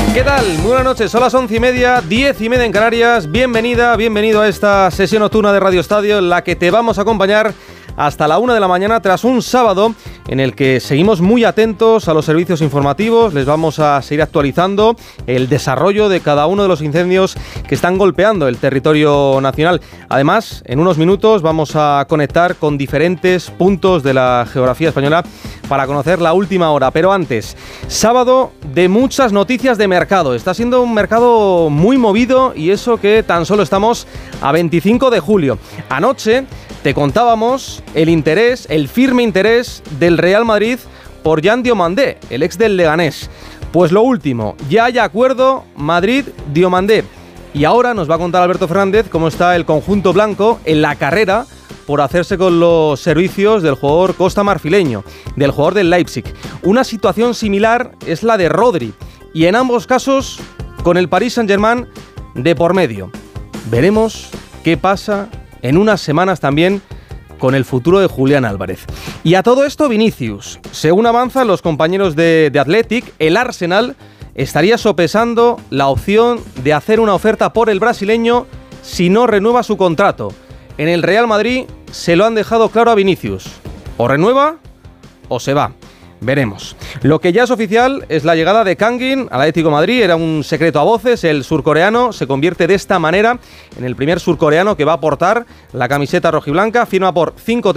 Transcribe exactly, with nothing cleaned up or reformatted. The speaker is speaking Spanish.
¿Qué tal? Muy buenas noches, son las once y media, diez y media en Canarias. Bienvenida, bienvenido a esta sesión nocturna de Radio Estadio en la que te vamos a acompañar hasta la una de la mañana tras un sábado en el que seguimos muy atentos a los servicios informativos. Les vamos a seguir actualizando el desarrollo de cada uno de los incendios que están golpeando el territorio nacional. Además, en unos minutos vamos a conectar con diferentes puntos de la geografía española para conocer la última hora. Pero antes, sábado de muchas noticias de mercado. Está siendo un mercado muy movido y eso que tan solo estamos a veinticinco de julio. Anoche te contábamos el interés, el firme interés del Real Madrid por Jan Diomandé, el ex del Leganés. Pues lo último, ya hay acuerdo Madrid-Diomandé. Y ahora nos va a contar Alberto Fernández cómo está el conjunto blanco en la carrera por hacerse con los servicios del jugador costamarfileño, del jugador del Leipzig. Una situación similar es la de Rodri, y en ambos casos con el Paris Saint-Germain de por medio. Veremos qué pasa en unas semanas también con el futuro de Julián Álvarez. Y a todo esto, Vinicius. Según avanzan los compañeros de, de Athletic, el Arsenal estaría sopesando la opción de hacer una oferta por el brasileño si no renueva su contrato. En el Real Madrid se lo han dejado claro a Vinicius. O renueva o se va. Veremos. Lo que ya es oficial es la llegada de Kangin al Atlético de Madrid. Era un secreto a voces. El surcoreano se convierte de esta manera en el primer surcoreano que va a portar la camiseta rojiblanca. Firma por cinco